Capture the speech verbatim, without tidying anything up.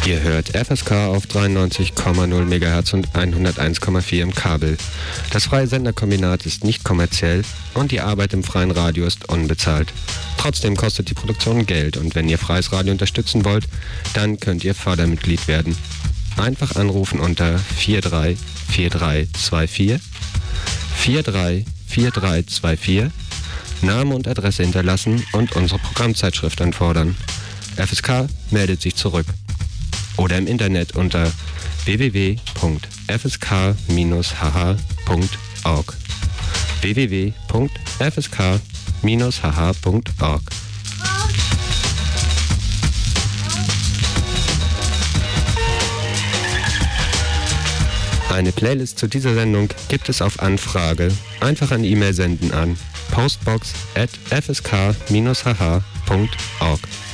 Ihr hört F S K auf dreiundneunzig Komma null Megahertz und hunderteins Komma vier im Kabel. Das freie Senderkombinat ist nicht kommerziell und die Arbeit im freien Radio ist unbezahlt. Trotzdem kostet die Produktion Geld und wenn ihr freies Radio unterstützen wollt, dann könnt ihr Fördermitglied werden. Einfach anrufen unter vier drei vier drei zwei vier, vier drei vier drei zwei vier, Name und Adresse hinterlassen und unsere Programmzeitschrift anfordern. F S K meldet sich zurück. Oder im Internet unter w w w punkt f s k dash h h punkt org. w w w punkt f s k dash h h punkt org. Eine Playlist zu dieser Sendung gibt es auf Anfrage. Einfach eine E-Mail senden an postbox at f s k dash h h punkt org.